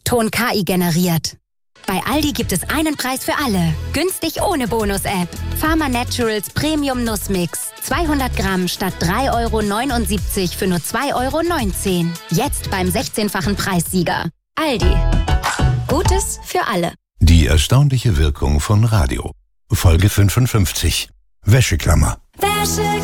Ton KI generiert. Bei Aldi gibt es einen Preis für alle. Günstig ohne Bonus-App. Pharma Naturals Premium Nussmix. 200 Gramm statt 3,79 € für nur 2,19 €. Jetzt beim 16-fachen Preissieger. Aldi. Gutes für alle. Die erstaunliche Wirkung von Radio. Folge 55. Wäscheklammer. Wäscheklammer.